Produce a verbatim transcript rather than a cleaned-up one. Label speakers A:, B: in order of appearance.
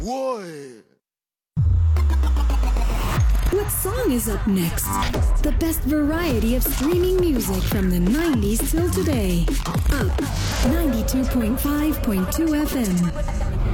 A: Boy.
B: What song is up next? The best variety of streaming music from the nineties till today. Up ninety-two point five point two F M.